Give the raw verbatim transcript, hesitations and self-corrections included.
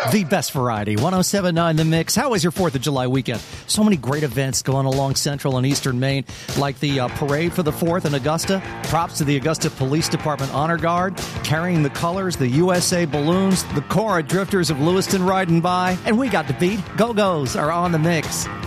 The best variety, one oh seven point nine The Mix. How was your fourth of July weekend? So many great events going along Central and Eastern Maine, like the uh, Parade for the fourth in Augusta. Props to the Augusta Police Department Honor Guard, carrying the colors, the U S A balloons, the Cora Drifters of Lewiston riding by. And we got the beat. Go-Go's are on the mix.